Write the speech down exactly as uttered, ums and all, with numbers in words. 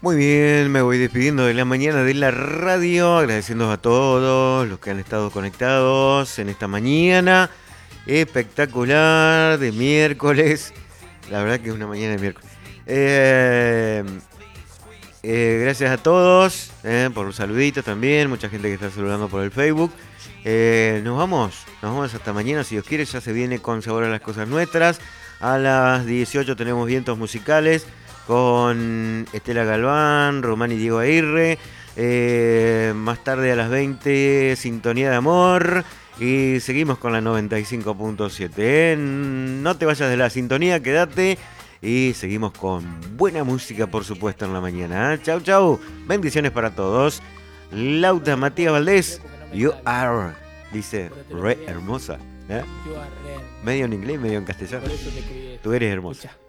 Muy bien, me voy despidiendo de la mañana de la radio, agradeciendo a todos los que han estado conectados en esta mañana espectacular de miércoles. La verdad que es una mañana de miércoles. Eh, eh, gracias a todos eh, por los saluditos también, mucha gente que está saludando por el Facebook. Eh, nos vamos, nos vamos hasta mañana si Dios quiere, ya se viene con Sabor a las Cosas Nuestras. A las dieciocho tenemos Vientos Musicales con Estela Galván, Román y Diego Aguirre. Eh, más tarde a las veinte, Sintonía de Amor. Y seguimos con la noventa y cinco punto siete. ¿eh? No te vayas de la sintonía, quédate. Y seguimos con buena música, por supuesto, en la mañana. ¿eh? Chau, chau. Bendiciones para todos. Lauta Matías Valdés, you are, dice, re hermosa. ¿eh? Medio en inglés, medio en castellano. Tú eres hermosa.